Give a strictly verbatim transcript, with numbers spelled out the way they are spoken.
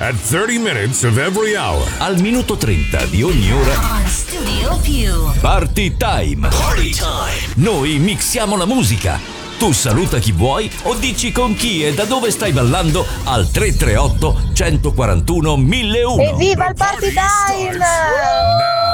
at thirty minutes of every hour. Al minuto trenta di ogni ora. On Studio Più. Party time. Party time. Noi mixiamo la musica. Tu saluta chi vuoi o dici con chi e da dove stai ballando al tre tre otto, uno quattro uno, mille uno. Evviva il party time!